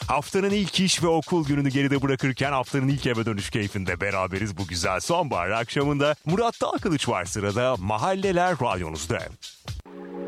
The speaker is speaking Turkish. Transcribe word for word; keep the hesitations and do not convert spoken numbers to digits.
Haftanın ilk iş ve okul gününü geride bırakırken haftanın ilk eve dönüş keyfinde beraberiz bu güzel sonbahar akşamında. Murat Dalkılıç var sırada. Mahalleler radyonuzda.